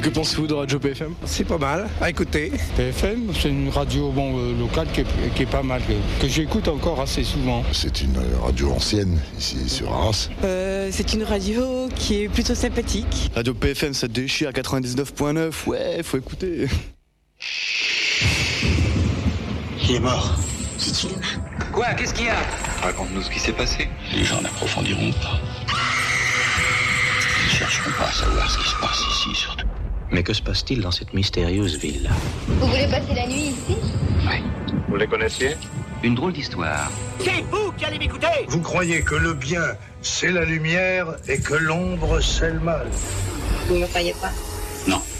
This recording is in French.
Que pensez-vous de Radio PFM? C'est pas mal à écouter. PFM, c'est une radio locale qui est pas mal, que j'écoute encore assez souvent. C'est une radio ancienne, ici sur Arras. C'est une radio qui est plutôt sympathique. Radio PFM, ça déchire à 99.9, ouais, faut écouter. Il est mort. C'est inhumain. Quoi? Qu'est-ce qu'il y a? Raconte-nous ce qui s'est passé. Les gens n'approfondiront pas. Ils ne chercheront pas à savoir ce qui se passe ici, surtout. Mais que se passe-t-il dans cette mystérieuse ville? Vous voulez passer la nuit ici? Oui. Vous les connaissiez? Une drôle d'histoire. C'est vous qui allez m'écouter! Vous croyez que le bien, c'est la lumière et que l'ombre, c'est le mal? Vous ne me croyez pas? Non,